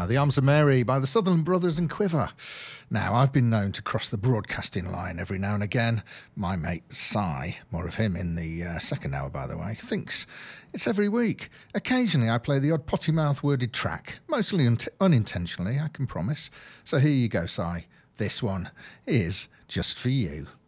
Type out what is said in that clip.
The Arms of Mary by the Sutherland Brothers and Quiver. Now, I've been known to cross the broadcasting line every now and again. My mate Si, more of him in the second hour, by the way, thinks it's every week. Occasionally, I play the odd potty-mouth worded track, mostly unintentionally, I can promise. So here you go, Si. This one is just for you.